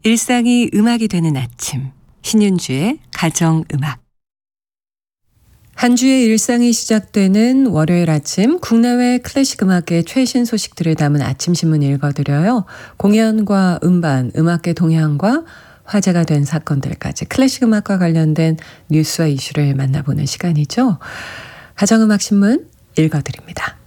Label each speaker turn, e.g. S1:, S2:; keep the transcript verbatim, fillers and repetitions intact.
S1: 일상이 음악이 되는 아침, 신윤주의 가정음악. 한 주의 일상이 시작되는 월요일 아침, 국내외 클래식 음악의 최신 소식들을 담은 아침 신문 읽어드려요. 공연과 음반, 음악계 동향과 화제가 된 사건들까지 클래식 음악과 관련된 뉴스와 이슈를 만나보는 시간이죠. 가정음악 신문 읽어드립니다.